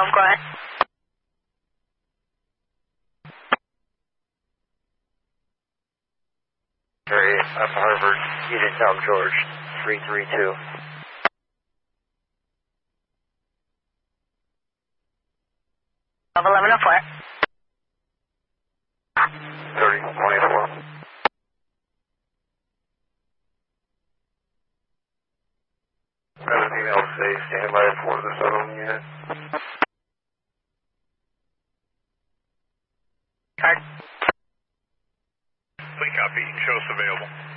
12, go ahead. Sorry, up Harvard, Unit South George, 332. 1104. 3024. Everything else say stand by for the southern unit. Card. Clean copy, show us available.